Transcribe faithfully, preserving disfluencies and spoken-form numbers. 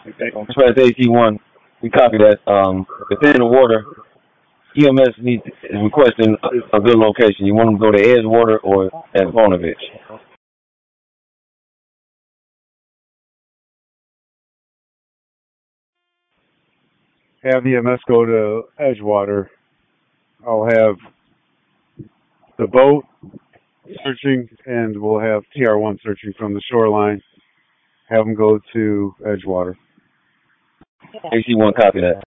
Express A C one, we copy that. Um, if they're in the water, E M S needs is requesting a, a good location. You want them to go to Edgewater or at Vonovich. Have E M S go to Edgewater. I'll have the boat searching, and we'll have T R one searching from the shoreline. Have them go to Edgewater. A C one, copy that.